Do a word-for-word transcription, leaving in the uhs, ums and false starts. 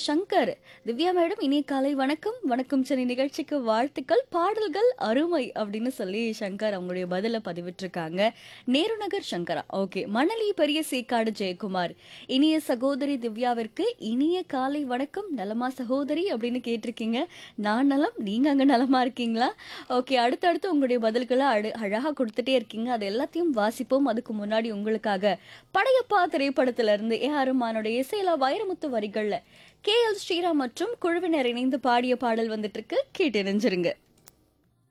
Shankar. Divya madam இனிய காலை வணக்கம். வணக்கம் சென்னை நிகழ்ச்சிக்கு வாழ்த்துக்கள். பாடல்கள் அருமை அப்படின்னு சொல்லி சங்கர் அவங்களுடைய பதில பதிவிட்டிருக்காங்க. நேருநகர் சங்கரா. ஓகே. மணலி பெரிய சேக்காடு ஜெயக்குமார். இனிய சகோதரி திவ்யாவிற்கு இனிய காலை வணக்கம். நலமா சகோதரி அப்படின்னு கேட்டிருக்கீங்க. நான் நலம். நீங்க அங்க நலமா இருக்கீங்களா? ஓகே. அடுத்தடுத்து உங்களுடைய பதில்களை அழ அழகா கொடுத்துட்டே இருக்கீங்க. அது எல்லாத்தையும் வாசிப்போம். அதுக்கு முன்னாடி உங்களுக்காக படையப்பா திரைப்படத்துல இருந்து ஏ ஆர் ரஹ்மானுடைய இசையில வைரமுத்து வரிகள்ல கே எல் ஸ்ரீராம் மற்றும் குழுவினர் இணைந்து பாடிய பாடல் வந்துட்டு இருக்கு. கேட்டு நெஞ்சிருங்க.